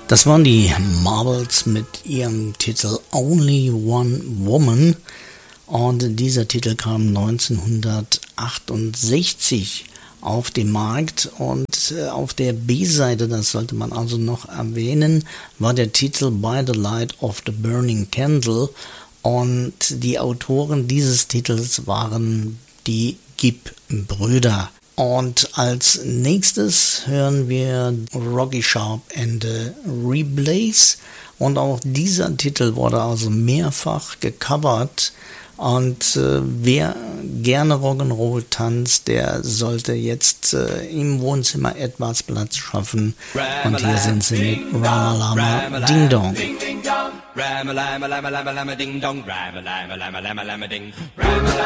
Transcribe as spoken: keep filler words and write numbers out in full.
Das waren die Marbles mit ihrem Titel Only One Woman und dieser Titel kam neunzehnhundertachtundsechzig auf den Markt und auf der B-Seite, das sollte man also noch erwähnen, war der Titel By the Light of the Burning Candle und die Autoren dieses Titels waren die Gibb-Brüder. Und als nächstes hören wir Rocky Sharp and the Reblaze und auch dieser Titel wurde also mehrfach gecovert und äh, wer gerne Rock'n'Roll tanzt, der sollte jetzt äh, im Wohnzimmer etwas Platz schaffen und hier sind sie mit Ramalama Ding Dong. Ramalama Ding Dong, Ramalama Ding, Ramalama Ding, Ramalama